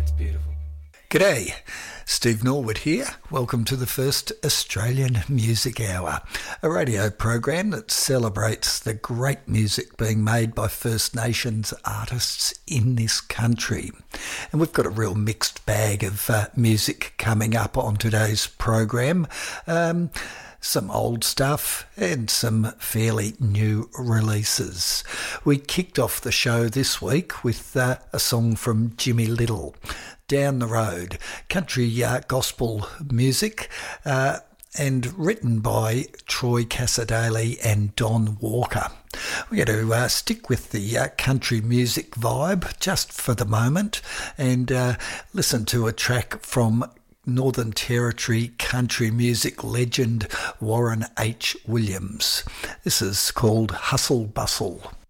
It's beautiful. G'day, Steve Norwood here. Welcome to the first Australian Music Hour, a radio program that celebrates the great music being made by First Nations artists in this country. And we've got a real mixed bag of music coming up on today's program. Some old stuff and some fairly new releases. We kicked off the show this week with a song from Jimmy Little, Down the Road, country gospel music, and written by Troy Cassar-Daley and Don Walker. We're going to stick with the country music vibe just for the moment and listen to a track from Northern Territory country music legend Warren H. Williams. This is called Hustle Bustle.